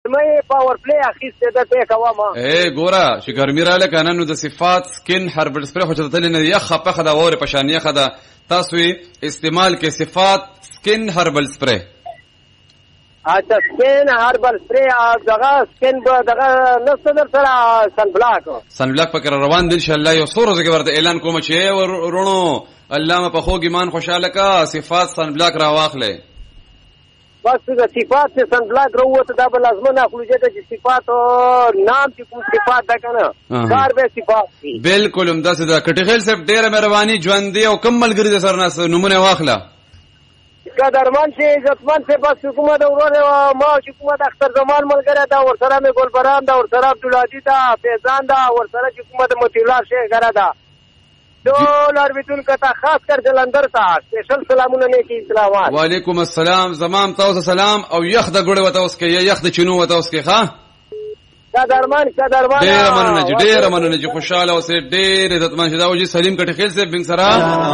مې پاور پلی اخیسته ده ته کومه ګوره چې ګرمي رااله کنه نو د صفات سکن هربل سپری خو ته تل نه یخ په خدا وره پشان یخ دا تاسو استعمال کې صفات سکن هربل سپری اچھا سکن هربل سپری دغه سکن دغه نصدر سره سن بلاک پکې روان دي ان شاء الله یو سورو کې ورته اعلان کوم چې ورونو علامه په خوږ ایمان خوشاله کا صفات سن بلاک را واخلې بس د صفات سن بلاک وروته دا بل لازمه اخلوجه د صفات نام چې کوم صفات ده کنه کار به صفات دي بالکل هم داسې دا کټیخیل صاحب ډېر مهرباني ژوند دی او کمل ګری د سرناس نمونه واخله قدرمن چې عزتمن سے بس حکومت ورور ما حکومت اختر زمان ملګری دا ورسره مې ګلبرام دا ورسره عبدالعزیز دا فیضان دا ورسره حکومت مطیع الله شیخ غره دا ټول اوربیتون کته خاص کر جلندر ته سپیشل سلامونه نیکی اسلامات وعلیکم السلام زمام تاسو سلام او یخ د ګړې وته اوس کې یخ د چینو وته اوس کې ښا قدرمن ډېر مننه چې خوشاله اوسې ډېر عزتمن شدا او جی سلیم کټخیل سے بنګ سرا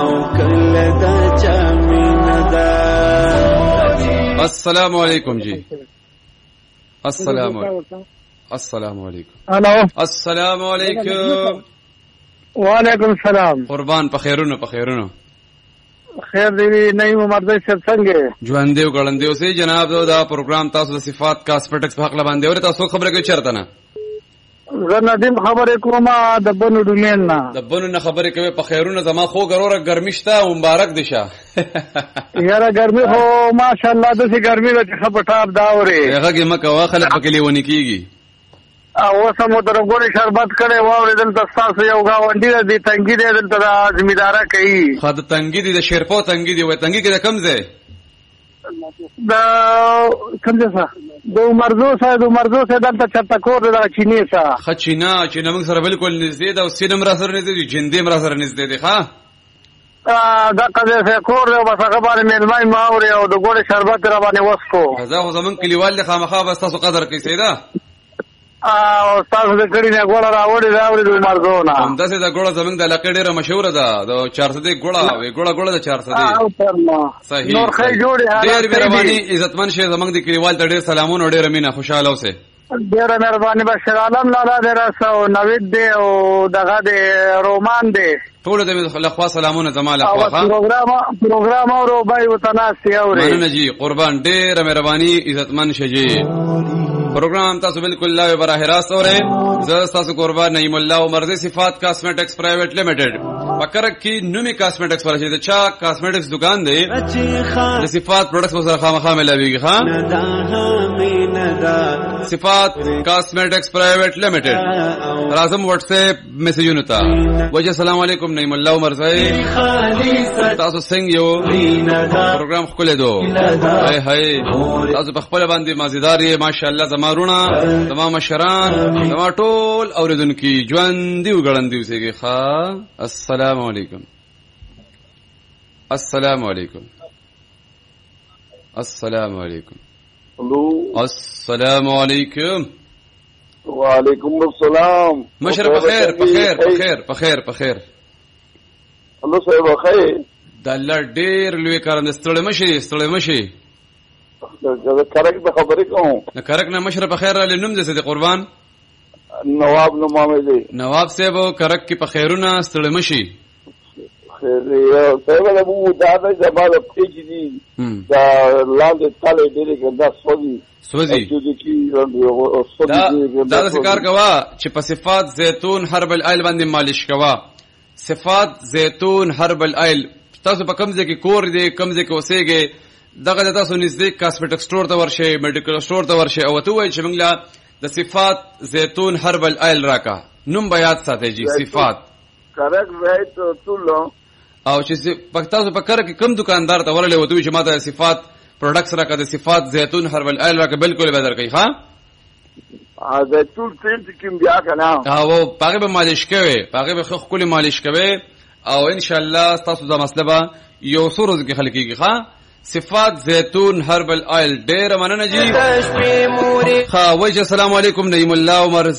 السلام علیکم جی السلام علیکم ہلو السلام علیکم وعلیکم السلام قربان په خیرونو خیر دی نعیم مرزا صاحب څنګه ژوند دی ګړندې اوسې جناب دا پروګرام تاسو د صفات کاسمیټکس په حق باندې اور تاسو خبره کوي چرته نه زه ندیم خبره کوم د بنو ډومین نه د بنو نه خبره کوي په خیرونو زما خو ګروره ګرمشته او مبارک دي شه یاره ګرمي خو ماشاءالله د سي ګرمي د خپټاب دا اوري هغه کې مکه واخله پکې لیونی کیږي او سمندر ګوري شربت کړي واورې دلته تاسو یو گاونډي دي تنګي دي دلته ځمیداره کوي خد تنګي دي د شیرپو تنګي دي وای تنګي کې د کم ځای دا کوم ځای د مرزو سره دلته چرته کور د چینی سره خچینا چې موږ سره بالکل نږدې ده او سینم را سره نږدې دي جندې را سره نږدې دي ښا دا قضیه کور له بسغه باندې ملمای ماوري او د ګوړې شربت را باندې وسکو غزا خو زمون کلیوال له خامخا بس تاسو قدر کوي سیدا او تاسو د کړي نه ګوړه راوړي د مرزو نه هم داسې د ګوړه زمونږ د علاقې ډیره مشهور ده د 400 ګوړه د 400 صحیح نور خیر جوړي ډېر مهرباني عزتمن شه زمونږ د کلیوال ته ډېر سلامونه ډېر مینه خوشاله اوسه ډېر مهرباني بشیر عالم لالا دې راسو نوید دې او دغه دې رومان دې ټول دې لخوا سلامونه زماله خواخه پروګرام او بای وتناسي اوري مننه جی قربان ډېر مهرباني عزتمن شه جی پروگرام تاسو بالکل لایو براه راست اوره زه تاسو قربان نعیم الله عمر دې صفات کاسمیټکس پرایویټ لیمیټډ پکرک کی نومي کاسمیټکس ورشي د چا کاسمیټکس دکان دی د صفات پروډکټس سره خامخا ملاويږي ها صفات کاسمیټکس پرایویټ لیمیټډ راځم واتس اپ میسجونه تا وجه السلام علیکم نعیم الله عمر صاحب تاسو څنګه یو پروګرام خپل دو هاي تاسو په خپل باندې مازیدار یې ماشاءالله زمارونه زما مشران زما ټول اوریدونکو ژوند دی وګړندې اوسېږي ښا السلام علیکم السلام علیکم السلام علیکم السلام علیکم وعلیکم السلام مشرف بخیر بخیر بخیر بخیر بخیر الله صاحب بخیر د الله ډیر لوی کارند ستړی مشي زه کرک د خبرې کوم نه کرک نه مشرف بخیر علی نوم دې قربان نواب نومامه دی نواب صاحب کرک کی په خیرونه ستړی مشي خیر یو صاحب له مو دا د زماده پیج دي دا لاندې تاله ډېرې ګندا سوځي دا ذکر کوا چې په صفات زيتون هربل آیل باندې مالش کوا صفات زيتون هربل آیل تاسو په کوم ځای کې کور دی کوم ځای کې اوسېږئ دغه تاسو نږدې کاسمیټک سٹور ته ورشئ میډیکل سٹور ته ورشئ او ته وایئ چې موږ له د صفات زيتون هربل آیل راکا نوم به یاد ساتئ جی صفات کرک رایت ټولو او چې تاسو په کار کې کوم دکاندار ته ورلې وته چې ماته صفات پروډکټس راکا د صفات زيتون هربل آیل راکا بالکل به درکې ښا زيتون تیل کوم بیا کنه او پاګه به مالش کوي پاګه به خو کلی مالش کوي او ان شاء الله تاسو د مسلبه یو سورز کې خلکیږي ښا صفات زيتون هربل آیل ډېر مننه جی ها وجه السلام علیکم نعیم الله عمر